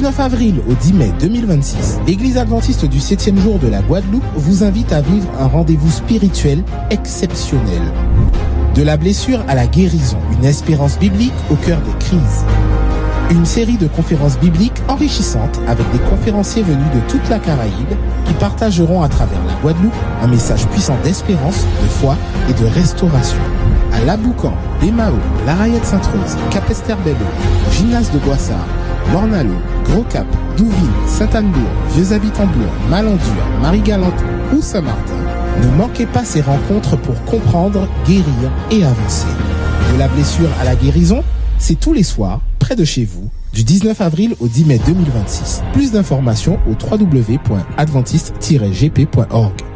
19 avril au 10 mai 2026, l'Église adventiste du 7e jour de la Guadeloupe vous invite à vivre un rendez-vous spirituel exceptionnel. De la blessure à la guérison, une espérance biblique au cœur des crises. Une série de conférences bibliques enrichissantes avec des conférenciers venus de toute la Caraïbe qui partageront à travers la Guadeloupe un message puissant d'espérance, de foi et de restauration. À Laboucan, Bémao, La Rayette Sainte-Rose, Cap-Esther-Bello, Gymnase de Boissard, Mornalo, Gros-Cap, Douville, Sainte-Anne-Bourg, Vieux-Habitants-Bourg, Malandure, Marie-Galante ou Saint-Martin. Ne manquez pas ces rencontres pour comprendre, guérir et avancer. De la blessure à la guérison, c'est tous les soirs, près de chez vous, du 19 avril au 10 mai 2026. Plus d'informations au www.adventiste-gp.org.